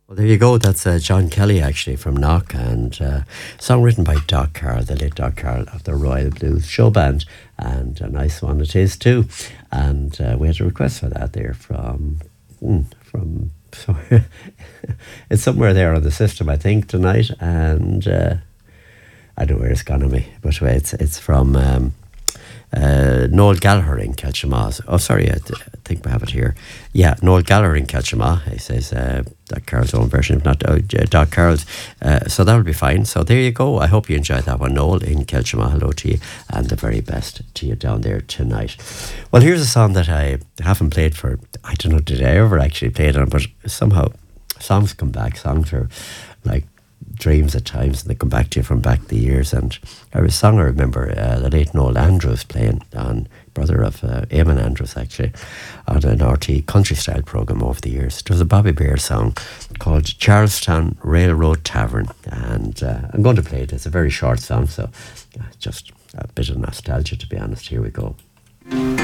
Well, there you go. That's John Kelly, actually, from Knock, and song written by Doc Carroll, the late Doc Carroll of the Royal Blues Show Band, and a nice one it is too. And we had a request for that there from sorry, it's somewhere there on the system, I think, tonight, and I don't know where it's gone on me, but it's from Noel Gallagher in Kelchamaw. Oh, sorry, I think we have it here. Yeah, Noel Gallagher in Kelchamaw. He says Doc Carroll's own version, if not Doc Carroll's. So that will be fine. So there you go. I hope you enjoyed that one, Noel in Kelchamaw. Hello to you, and the very best to you down there tonight. Well, here's a song that I haven't played for, I don't know, did I ever actually play it on, but somehow songs come back. Songs are like dreams at times, and they come back to you from back the years. And there was a song I remember the late Noel Andrews playing, on brother of Eamon Andrews, actually, on an RT country style programme over the years. It was a Bobby Bear song called Charlestown Railroad Tavern, and I'm going to play it. It's a very short song, so just a bit of nostalgia, to be honest. Here we go.